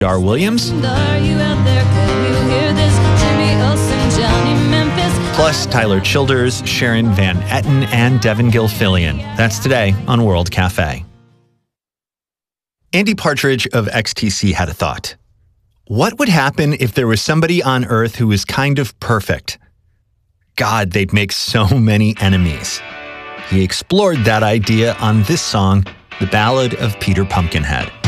R. Williams. Are you out there? Can you hear this? Jimmy Olsen, Johnny Memphis. Plus Tyler Childers, Sharon Van Etten, and Devin Gilfillian. That's today on World Cafe. Andy Partridge of XTC had a thought. What would happen if there was somebody on Earth who was kind of perfect? God, they'd make so many enemies. He explored that idea on this song, The Ballad of Peter Pumpkinhead.